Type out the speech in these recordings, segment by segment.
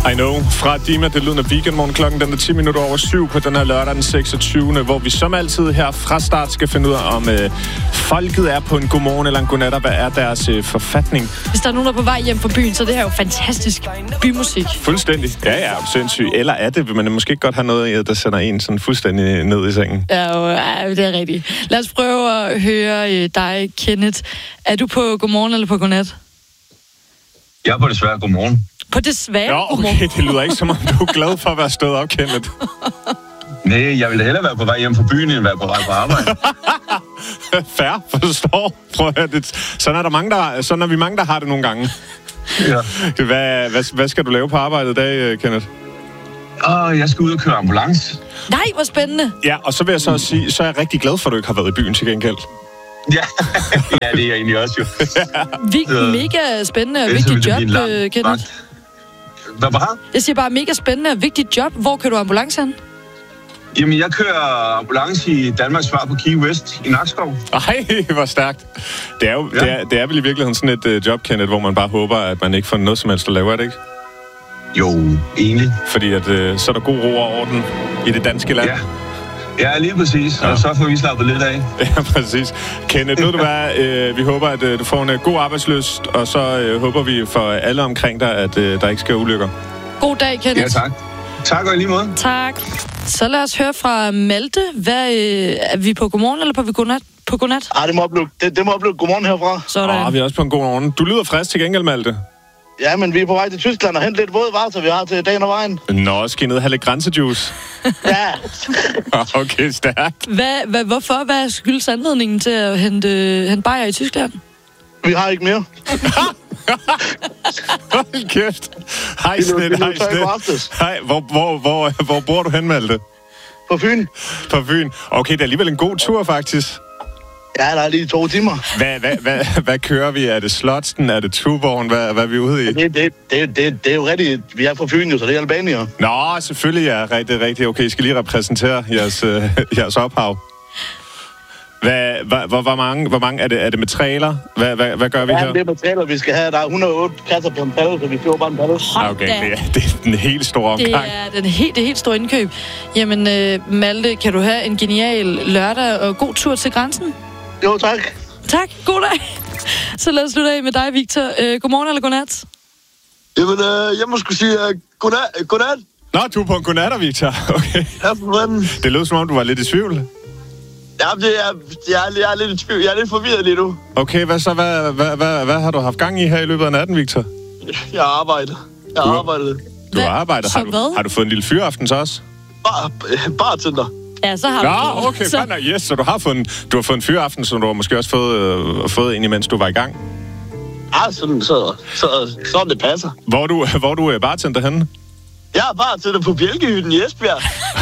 I know. Fra Dima, det lyder af weekendmorgen. Klokken den er 10 minutter over 7 på den her lørdag den 26. Hvor vi som altid her fra start skal finde ud af, om folket er på en godmorgen eller en godnat, og hvad er deres forfatning. Hvis der er nogen, der er på vej hjem fra byen, så det her er jo fantastisk bymusik. Fuldstændig. Ja, sindssygt. Eller er det? Vil man måske godt have noget, der sender en sådan fuldstændig ned i sengen? Ja, det er rigtigt. Lad os prøve at høre dig, Kenneth. Er du på godmorgen eller på godnat? Jeg er på desværre godmorgen. På desværre godmorgen? Okay, det lyder ikke som om, du er glad for at være stået op, Kenneth. Nej, jeg ville hellere være på vej hjem fra byen, end være på vej på arbejde. Fair, forstår. Prøv at høre det. Sådan er vi mange, der har det nogle gange. Ja. Hvad skal du lave på arbejdet i dag, Kenneth? Jeg skal ud og køre ambulance. Nej, hvor spændende. Ja, og så vil jeg så sige, så er jeg rigtig glad for, at du ikke har været i byen til gengæld. Ja, det er jeg egentlig også jo. Mega spændende og vigtigt job, Kenneth. Hvad var? Jeg siger bare, mega spændende og vigtigt job. Hvor kører du ambulance hen? Jamen, jeg kører ambulance i Danmarks svar på Key West i Nakskov. Ej, hvor stærkt. Det er jo det er vel i virkeligheden sådan et job, Kenneth, hvor man bare håber, at man ikke får noget som helst at lave, er det ikke? Jo, egentlig. Fordi at, så er der god ro og orden i det danske land. Ja, lige præcis. Og så får vi slappet lidt af. Ja, præcis. Kenneth, ved du hvad? Vi håber, at du får en god arbejdslyst, og så håber vi for alle omkring dig, at der ikke sker ulykker. God dag, Kenneth. Ja, tak. Tak og i lige måde. Tak. Så lad os høre fra Malte. Er vi på godmorgen eller på godnat? På godnat? Det må blive godmorgen herfra. Sådan. Vi er også på en god morgen. Du lyder frisk til gengæld, Malte. Ja, men vi er på vej til Tyskland og hente lidt våde varer, så vi har til dagen og vejen. Nå, skal I ned og have lidt grænsejuice? Ja. Okay, stærkt. Hvorfor? Hvad skyldes anledningen til at hente bajer i Tyskland? Vi har ikke mere. Hold kæft. Hej, Snit. Hej, hvor bor du hen, Malte? På Fyn. På Fyn. Okay, det er alligevel en god tur, faktisk. Ja, der er lige 2 timer. Hvad kører vi? Er det Slotsten? Er det Tuborgen? Hvad er vi ude i? Det er jo rigtigt. Vi er fra Fyn, jo, så det er Albanier. Nå, selvfølgelig, ja. Rigtig. Okay, I skal lige repræsentere jeres ophav. Hvor mange er det med trailer? Hvad gør vi her? Ja, det er med trailer, vi skal have. Der er 108 kasser på en palle, så vi køber bare en palle. Okay, det er den helt store omgang. Det er det helt store indkøb. Jamen, Malte, kan du have en genial lørdag og god tur til grænsen? Jo, tak. Tak, god dag. Så lad os slutte af med dig, Victor. Godmorgen eller godnat? Jamen, jeg må sgu sige godnat. Nå, du er på en godnatter, Victor. Okay. Ja, for fanden. Det lød som om, du var lidt i tvivl. Ja, jeg er lidt i tvivl. Jeg er lidt forvirret lige nu. Okay, hvad har du haft gang i her i løbet af natten, Victor? Jeg har arbejdet. Du har arbejdet? Har du fået en lille fyraften så også? Bartender. Ja, så har du. Nå, okay, så. Yes, så du har fået en fyraften, som du har måske også fået ind, imens du var i gang? Ja, sådan det passer. Hvor er du bartender henne? Jeg er bartender på Bjælkehytten i Esbjerg.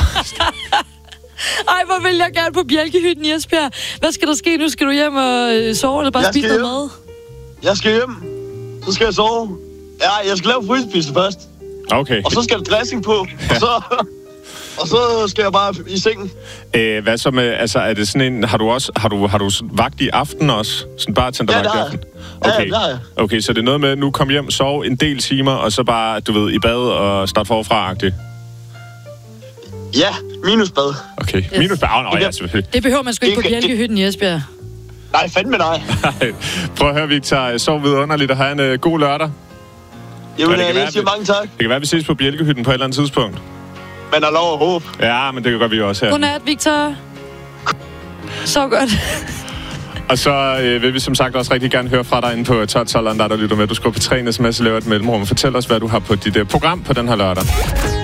Ej, hvor vil jeg gerne på Bjælkehytten i Esbjerg. Hvad skal der ske nu? Skal du hjem og sove, eller bare spise noget mad? Jeg skal hjem. Så skal jeg sove. Ja, jeg skal lave frysepizza først. Okay. Og så skal der dressing på. Og så skal jeg bare i sengen. Hvad så med, altså er det sådan en, har du vagt i aften også? Sådan bartendervagt i aften? Okay. Ja, det har jeg. Okay, så det er noget med, nu kom hjem, sove en del timer, og så bare, du ved, i bad og starte forfra-agtigt? Ja, minusbad. Okay, yes. Minusbad? Ja, selvfølgelig. Det behøver man sgu ikke på Bjælkehytten i Esbjerg. Nej, fandme nej. Prøv at høre, Victor. Sov vidunderligt og have en god lørdag. Jamen, jeg siger mange tak. Det kan være, vi ses på Bjælkehytten på et eller andet tidspunkt. Men er lov at håbe. Ja, men det gør vi også her. Godnat, Victor. Så godt. Og så vil vi som sagt også rigtig gerne høre fra dig inde på 12-12'eren, der lytter med. Du skriver på 3 sms og laver et mellemrum. Fortæl os, hvad du har på dit program på den her lørdag.